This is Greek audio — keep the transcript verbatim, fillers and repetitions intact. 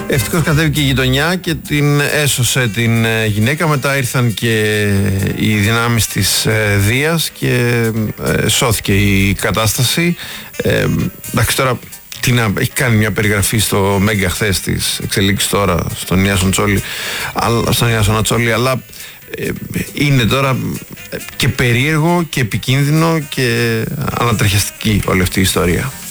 Ευτυχώς κατέβηκε η γειτονιά και την έσωσε την γυναίκα. Μετά ήρθαν και οι δυνάμεις της Δίας και σώθηκε η κατάσταση. Ε, εντάξει, τώρα τι να, έχει κάνει μια περιγραφή στο Μέγκα χθες της εξελίξης τώρα στον Ιάσον Τσόλη, στον Ιάσον Ατσόλη, αλλά ε, είναι τώρα και περίεργο και επικίνδυνο και ανατριχιαστική όλη αυτή η ιστορία.